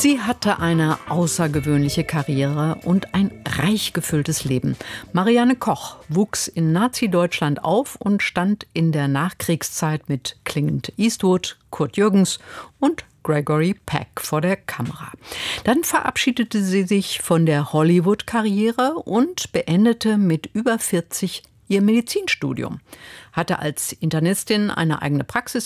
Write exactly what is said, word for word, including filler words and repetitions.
Sie hatte eine außergewöhnliche Karriere und ein reich gefülltes Leben. Marianne Koch wuchs in Nazi-Deutschland auf und stand in der Nachkriegszeit mit Clint Eastwood, Kurt Jürgens und Gregory Peck vor der Kamera. Dann verabschiedete sie sich von der Hollywood-Karriere und beendete mit über vierzig ihr Medizinstudium. Hatte als Internistin eine eigene Praxis